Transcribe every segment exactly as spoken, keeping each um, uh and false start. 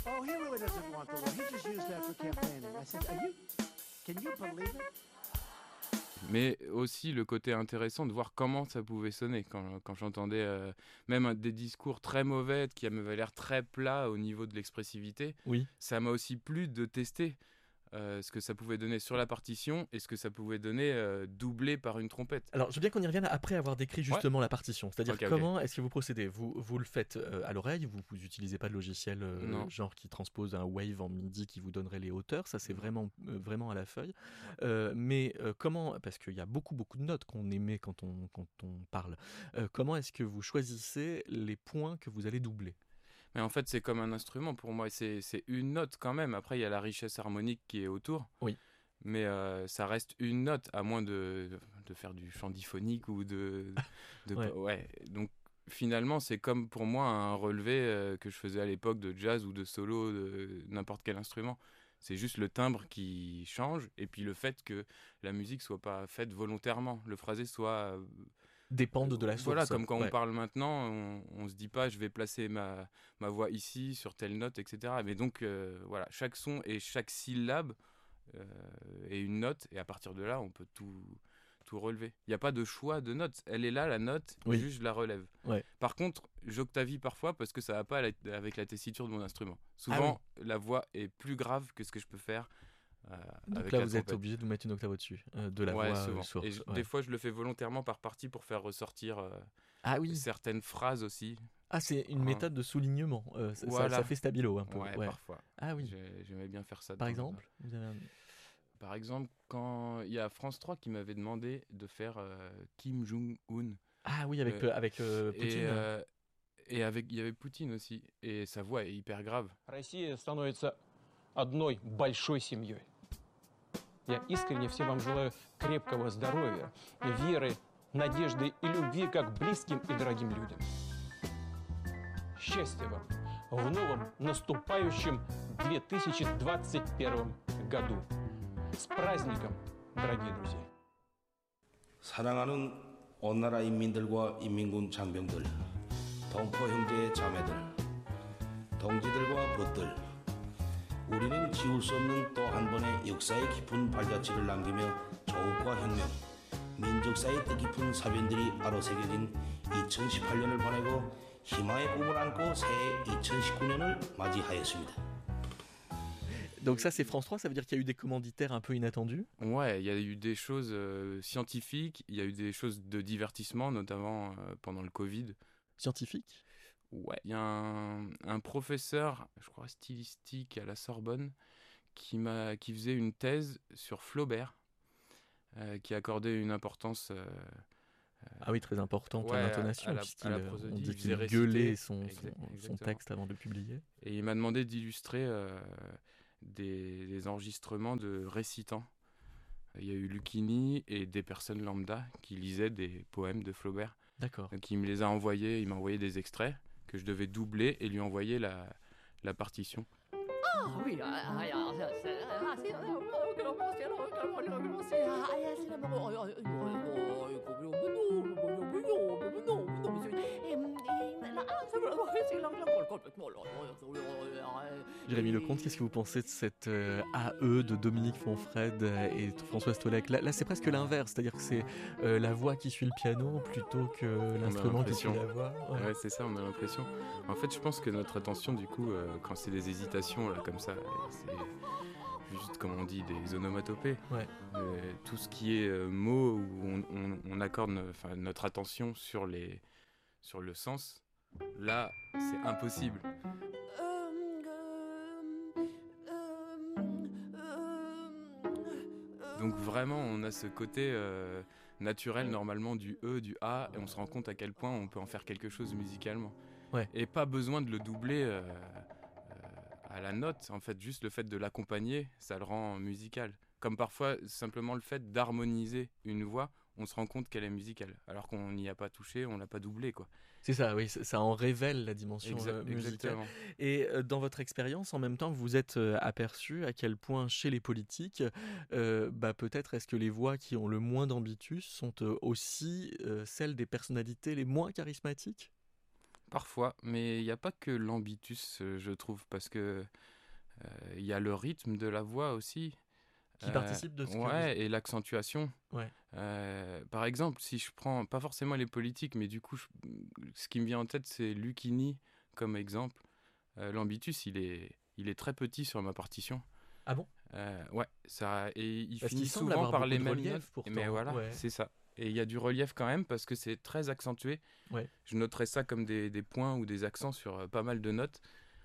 Oh, he really doesn't want the war. He just used that for campaigning. I said, are you, can you believe it? Mais aussi le côté intéressant de voir comment ça pouvait sonner quand, quand j'entendais euh, même un- des discours très mauvais qui m'avaient l'air très plats au niveau de l'expressivité. Oui. Ça m'a aussi plu de tester euh, ce que ça pouvait donner sur la partition et ce que ça pouvait donner euh, doublé par une trompette. Alors, je veux bien qu'on y revienne après avoir décrit justement la partition. C'est-à-dire, Ok, ok. comment est-ce que vous procédez vous, vous le faites euh, à l'oreille, vous vous utilisez pas de logiciel euh, Non. genre qui transpose un wave en MIDI qui vous donnerait les hauteurs, ça c'est Non. vraiment, euh, vraiment à la feuille. Euh, mais euh, comment, parce qu'il y a beaucoup beaucoup de notes qu'on émet quand on, quand on parle, euh, comment est-ce que vous choisissez les points que vous allez doubler? Mais en fait, c'est comme un instrument pour moi. C'est, c'est une note quand même. Après, il y a la richesse harmonique qui est autour. Oui. Mais euh, ça reste une note, à moins de, de faire du chant diphonique ou de... de Ouais. ouais. Donc, finalement, c'est comme pour moi un relevé euh, que je faisais à l'époque de jazz ou de solo, de n'importe quel instrument. C'est juste le timbre qui change et puis le fait que la musique soit pas faite volontairement. Le phrasé soit... euh, Dépendent de la source. Voilà, comme quand Ouais. on parle maintenant, on, on se dit pas je vais placer ma, ma voix ici, sur telle note, et cetera. Mais donc, euh, voilà, chaque son et chaque syllabe euh, est une note, et à partir de là, on peut tout, tout relever. Il n'y a pas de choix de notes. Elle est là, la note, Oui. juste je la relève. Ouais. Par contre, j'octavie parfois parce que ça va pas avec la tessiture de mon instrument. Souvent, la voix est plus grave que ce que je peux faire. Euh, Donc avec là, la vous êtes trompette. obligé de vous mettre une octave au-dessus euh, de la Ouais, voix euh, souvent. source. Et je- Ouais. des fois, je le fais volontairement par partie pour faire ressortir euh, Ah oui. certaines phrases aussi. Ah, c'est une Hein. méthode de soulignement. Euh, ça, Voilà. ça, ça fait stabilo un peu. Ouais, Ouais. parfois. Ah oui. J'ai- J'aimais bien faire ça. de Par temps en exemple, vous avez un- temps. Par exemple, quand il y a France trois qui m'avait demandé de faire euh, Kim Jong-un. Ah oui, avec, Euh, euh, avec euh, Poutine. Et, euh, et avec, il y avait Poutine aussi. Et sa voix est hyper grave. Россия становится одной большой семьей. Я искренне всем вам желаю крепкого здоровья, веры, надежды и любви как близким и дорогим людям. Счастья вам в новом наступающем две тысячи двадцать первом году. С праздником, дорогие друзья! 사랑하는 온나라 인민들과 인민군 장병들, 동포 형제 자매들, 동지들과 벗들, 우리는 지울 수 없는 또 한 번의 역사의 깊은 발자취를 남기며 조국과 혁명, 민족사의 뜻깊은 사변들이 아로새겨진 이천십팔 년을 보내고 희망의 꿈을 안고 새해 이천십구 년을 맞이하였습니다. Donc ça, c'est France trois, ça veut dire qu'il y a eu des commanditaires un peu inattendus. Ouais, il y a eu des choses euh, scientifiques, il y a eu des choses de divertissement, notamment euh, pendant le Covid. Scientifiques. Ouais, il y a un, un professeur, je crois stylistique à la Sorbonne, qui, m'a, qui faisait une thèse sur Flaubert, euh, qui accordait une importance... euh, Ah oui, très importante ouais, à l'intonation, à la- puisqu'il à la euh, prosodie, on il dit faisait qu'il réciter. gueulait son, son, Exact- son exactement. texte avant de le publier. Et il m'a demandé d'illustrer euh, des, des enregistrements de récitants. Il y a eu Lucchini et des personnes lambda qui lisaient des poèmes de Flaubert. D'accord. Donc il me les a envoyés, il m'a envoyé des extraits que je devais doubler et lui envoyer la, la partition. Ah oui, ah, ah, ah, ah, c'est- ah, c'est- oh, que l'on pense, que l'on- que l'on- que l'on pense, ah, ah, c'est la- oh, oh, oh, oh, oh, oh, non, non, non, non, non, monsieur. Et, et, là, ah, c'est vrai, c'est là, là, complètement, là, là, Jérémy et- Lecomte, qu'est-ce que vous pensez de cette euh, A E de Dominique Fonfred et de Françoise Tolec? Là, là, c'est presque l'inverse, c'est-à-dire que c'est euh, la voix qui suit le piano plutôt que l'instrument qui suit l'impression. la voix. Ouais. Ouais, c'est ça, on a l'impression. En fait, je pense que notre attention, du coup, euh, quand c'est des hésitations là comme ça, c'est juste comme on dit des onomatopées. Ouais. Euh, tout ce qui est euh, mots où on, on, on accorde no- enfin, notre attention sur les sur le sens, là, c'est impossible. Donc vraiment, on a ce côté euh, naturel normalement du E, du A, et on se rend compte à quel point on peut en faire quelque chose musicalement. Ouais. Et pas besoin de le doubler euh, euh, à la note, en fait, juste le fait de l'accompagner, ça le rend musical. Comme parfois, simplement le fait d'harmoniser une voix, on se rend compte qu'elle est musicale, alors qu'on n'y a pas touché, on l'a pas doublé, quoi. C'est ça, oui, ça ça en révèle la dimension Exa- euh, musicale. exactement. Et euh, dans votre expérience, en même temps, vous vous êtes euh, aperçu à quel point chez les politiques, euh, bah, peut-être est-ce que les voix qui ont le moins d'ambitus sont euh, aussi euh, celles des personnalités les moins charismatiques ? Parfois, mais il n'y a pas que l'ambitus, euh, je trouve, parce que euh, il y a le rythme de la voix aussi. Qui participe de ce que Ouais, et l'accentuation. Ouais. Euh, par exemple, si je prends, pas forcément les politiques, mais du coup, je- ce qui me vient en tête, c'est Lucchini comme exemple. Euh, L'ambitus, il est, il est très petit sur ma partition. Ah bon? Euh, ouais, ça, et il Parce finit qu'il semble souvent avoir par beaucoup les de mêmes relief, notes. pourtant. Mais voilà, Ouais. c'est ça. Et il y a du relief quand même parce que c'est très accentué. Ouais. Je noterais ça comme des, des points ou des accents sur euh, pas mal de notes.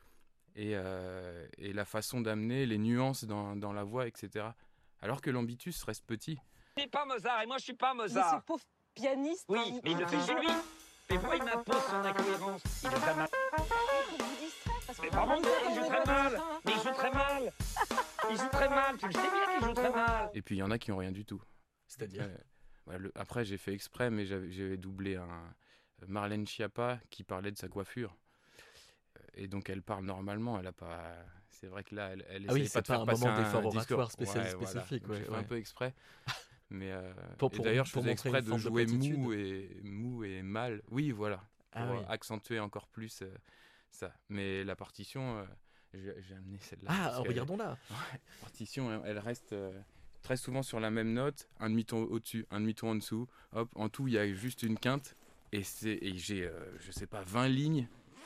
Et, euh, et la façon d'amener, les nuances dans, dans la voix, et cetera. Alors que l'ambitus reste petit. Je suis pas Mozart et moi je suis pas Mais Mozart. ce pauvre pianiste. Oui, hein, mais il le fait chez lui. Mais pourquoi il m'impose son incohérence? Il devrait m'a- pour vous distraire, parce que Mais par mon Dieu, il joue très mal. hein. Mais il joue très mal. Il joue très mal. Tu le sais bien qu'il joue très mal. Et puis il y en a qui ont rien du tout. C'est-à-dire Euh, ouais, le- après, j'ai fait exprès, mais j'avais, j'avais doublé un Marlène Schiappa qui parlait de sa coiffure. Euh, Et donc elle parle normalement, elle a pas. C'est vrai que là, elle, elle Ah oui, essaye c'est pas de pas faire un passer moment d'effort discours. oratoire spécial- Ouais, voilà. spécifique, Donc ouais, j'ai fait ouais. un peu exprès. Mais euh, Pour- et pour- d'ailleurs, je pour faisais montrer une exprès de forme de jouer platitude. mou et mou et mal. Oui, voilà, pour Ah oui. euh, accentuer encore plus euh, ça. Mais la partition, euh, j'ai, j'ai amené celle-là. Ah, parce que regardons-là. la partition, elle- elle reste euh, très souvent sur la même note, un demi-ton au-dessus, un demi-ton en dessous. Hop, en tout, il y a juste une quinte. Et, c'est, et j'ai, euh, je sais pas, vingt lignes.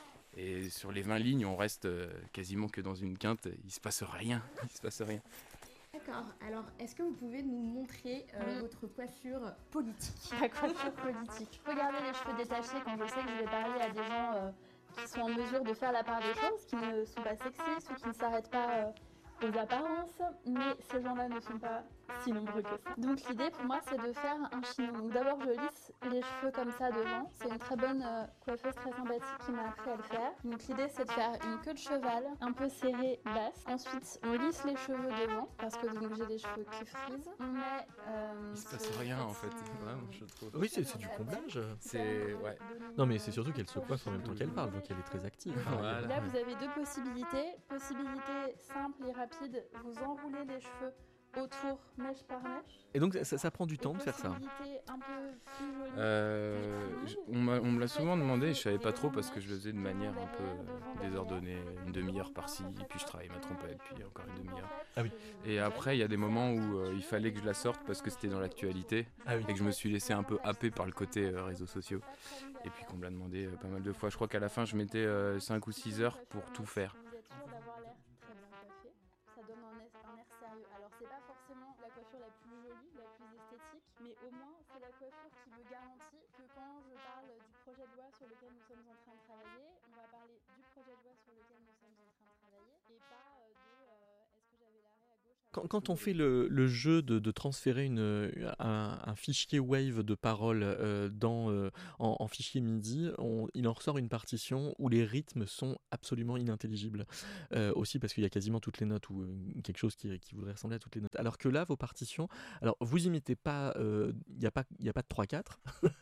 Et sur les vingt lignes, on reste euh, quasiment que dans une quinte. Il se passe rien. Il se passe rien. D'accord, alors est-ce que vous pouvez nous montrer euh, votre coiffure politique? La coiffure politique. Je peux garder les cheveux détachés quand je sais que je vais parler à des gens euh, qui sont en mesure de faire la part des choses, qui ne sont pas sexistes ou qui ne s'arrêtent pas euh, aux apparences, mais ces gens-là ne sont pas si nombreux que ça. Donc l'idée pour moi c'est de faire un chignon. Donc d'abord je lisse les cheveux comme ça devant. C'est une très bonne euh, coiffeuse très sympathique qui m'a appris à le faire. Donc l'idée c'est de faire une queue de cheval un peu serrée basse. Ensuite on lisse les cheveux devant parce que donc j'ai des cheveux qui frisent. On met... Euh, Il se passe ce rien en fait. façon, Vraiment, je trouve. Oui, c'est c'est du comblage. C'est. Ouais. Non, mais c'est surtout qu'elle se coiffe en même temps qu'elle parle, donc elle est très active. Voilà. Là, vous avez deux possibilités. Possibilité simple et rapide, vous enroulez les cheveux autour, mèche par mèche. Et donc ça, ça prend du Et temps de faire ça. possibilité un peu plus jolie. Euh, je- on, m'a- on me l'a souvent demandé, et je savais pas trop parce que je le faisais de manière un peu euh, désordonnée, une demi-heure par-ci, puis je travaille ma trompette, puis encore une demi-heure. Ah oui. Et après, il y a des moments où euh, il fallait que je la sorte parce que c'était dans l'actualité Ah oui. et que je me suis laissé un peu happer par le côté euh, réseaux sociaux. Et puis qu'on me l'a demandé euh, pas mal de fois. Je crois qu'à la fin, je mettais euh, cinq ou six heures pour tout faire. Vous êtes sûr d'avoir l'air très bien coiffé. Ça donne un air, un air sérieux. Alors, c'est pas forcément la coiffure la plus jolie, la plus esthétique, mais au moins, c'est la coiffure qui me garantit que quand je parle du projet de loi sur lequel nous sommes en train de travailler, on va parler du projet de loi sur lequel nous sommes en train de travailler et pas euh, de euh, est-ce que j'avais l'arrêt à gauche. à Quand, droite. quand on fait le, le jeu de, de transférer une, un, un fichier Wave de paroles euh, dans, euh, en, en fichier MIDI, on- il en ressort une partition où les rythmes sont absolument inintelligibles. Euh, aussi parce qu'il y a quasiment toutes les notes ou euh, quelque chose qui, qui voudrait ressembler à toutes les notes. Alors que là, vos partitions, alors vous imitez pas, euh, il n'y a, pas- il y a pas de trois quatre.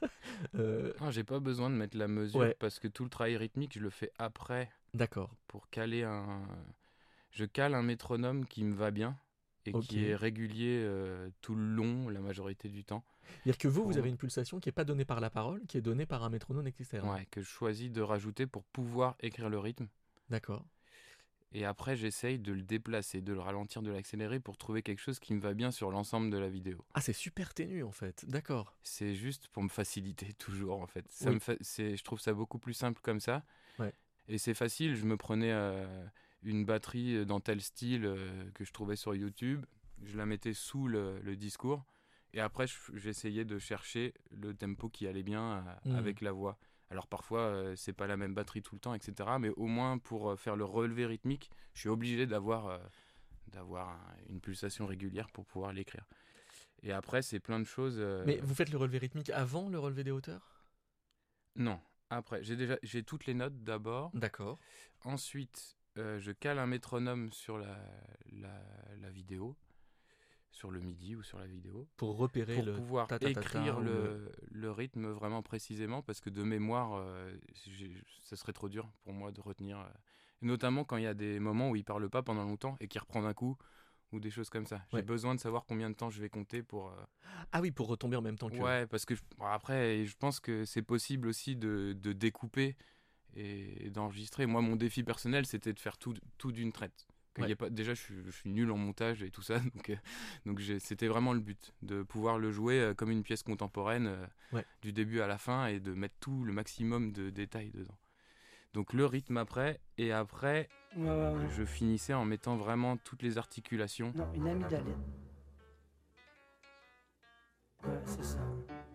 Euh, Ah, j'ai pas besoin de mettre la mesure Ouais. parce que tout le travail rythmique, je le fais après D'accord. pour caler un. Je cale un métronome qui me va bien et Ok. qui est régulier euh, tout le long, la majorité du temps. C'est-à-dire que vous, vous Pour- avez une pulsation qui n'est pas donnée par la parole, qui est donnée par un métronome externe. Ouais, que je choisis de rajouter pour pouvoir écrire le rythme. D'accord. Et après, j'essaye de le déplacer, de le ralentir, de l'accélérer pour trouver quelque chose qui me va bien sur l'ensemble de la vidéo. Ah, c'est super ténu en fait. D'accord. C'est juste pour me faciliter toujours en fait. Ça Oui. me fa- c'est, je trouve ça beaucoup plus simple comme ça. Ouais. Et c'est facile, je me prenais euh, une batterie dans tel style euh, que je trouvais sur YouTube, je la mettais sous le, le discours et après je- j'essayais de chercher le tempo qui allait bien euh, Mhm. avec la voix. Alors parfois euh, c'est pas la même batterie tout le temps, et cetera. Mais au moins pour euh, faire le relevé rythmique, je suis obligé d'avoir, euh, d'avoir un- une pulsation régulière pour pouvoir l'écrire. Et après c'est plein de choses... euh, Mais vous faites le relevé rythmique avant le relevé des hauteurs? Non, après j'ai déjà j'ai toutes les notes d'abord. D'accord. Ensuite, euh, je cale un métronome sur la, la, la vidéo, sur le MIDI ou sur la vidéo, Pour repérer pour le pouvoir ta, ta, ta, ta, écrire ou le, le rythme vraiment précisément, parce que de mémoire, euh, j'ai- ça serait trop dur pour moi de retenir. euh, et notamment quand il y a des moments où il parle pas pendant longtemps et qu'il reprend d'un coup, ou des choses comme ça. J'ai Ouais. besoin de savoir combien de temps je vais compter pour... euh, Ah oui, pour retomber en même temps que. Ouais, parce que je- bon, après, je pense que c'est possible aussi de, de découper et, et d'enregistrer. Moi, mon défi personnel, c'était de faire tout, tout d'une traite. Ouais. Y a pas, déjà, je suis, je suis nul en montage et tout ça, donc, euh, donc j'ai, c'était vraiment le but, de pouvoir le jouer euh, comme une pièce contemporaine, euh, ouais. du début à la fin, et de mettre tout le maximum de détails dedans. Donc le rythme après, et après, ouais, ouais, ouais. je finissais en mettant vraiment toutes les articulations. Non, une amygdalette. Ouais, c'est ça.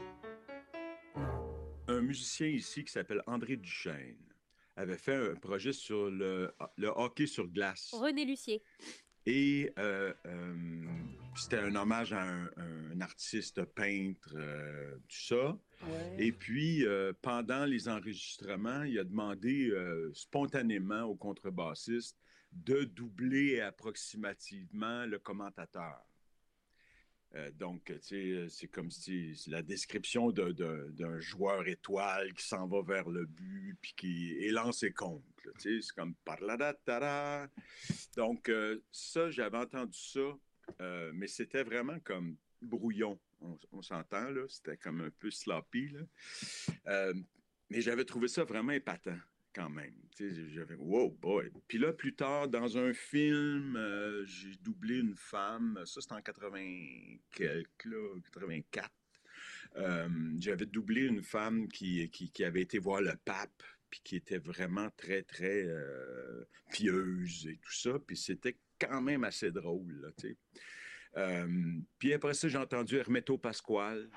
Non. Un musicien ici qui s'appelle André Duchesne avait fait un projet sur le, le hockey sur glace. René Lucier. Et euh, euh, c'était un hommage à un, un artiste peintre, euh, tout ça. Ouais. Et puis, euh, pendant les enregistrements, il a demandé euh, spontanément au contrebassiste de doubler approximativement le commentateur. Euh, donc, tu sais, c'est comme si c'est la description de, de, d'un joueur étoile qui s'en va vers le but puis qui élance et compte. Tu sais, c'est comme parladatara. Donc, euh, ça, j'avais entendu ça, euh, mais c'était vraiment comme brouillon. On, on s'entend, là. C'était comme un peu sloppy, là. Euh, mais j'avais trouvé ça vraiment épatant. Quand même. Tu sais, j'avais wow, boy. Puis là, plus tard, dans un film, euh, j'ai doublé une femme. Ça, c'était en quatre-vingts quelque, là, quatre-vingt-quatre. Euh, j'avais doublé une femme qui, qui, qui avait été voir le pape, puis qui était vraiment très, très euh, pieuse et tout ça. Puis c'était quand même assez drôle, là, tu sais. Euh, puis après ça, j'ai entendu Hermeto Pasquale,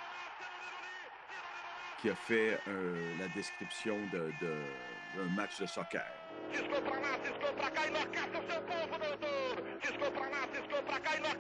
qui a fait euh, la description de, de, d'un match de soccer.